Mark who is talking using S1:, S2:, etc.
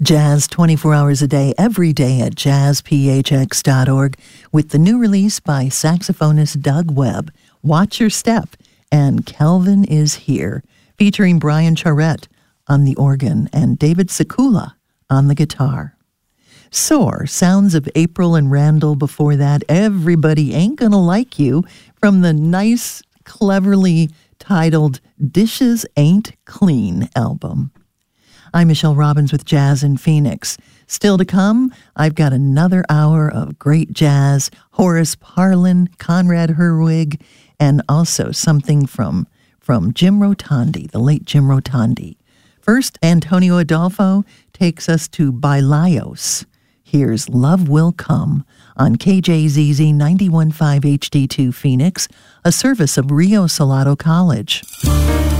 S1: Jazz 24 hours a day, every day at jazzphx.org with the new release by saxophonist Doug Webb, Watch Your Step, and Kelvin is Here, featuring Brian Charette on the organ and David Sekula on the guitar. Soar, sounds of April and Randall before that, Everybody Ain't Gonna Like You, from the nice, cleverly titled Dishes Ain't Clean album. I'm Michelle Robbins with Jazz in Phoenix. Still to come, I've got another hour of great jazz, Horace Parlan, Conrad Herwig, and also something from Jim Rotondi, the late Jim Rotondi. First, Antonio Adolfo takes us to Bailayos. Here's Love Will Come on KJZZ 91.5 HD2 Phoenix, a service of Rio Salado College.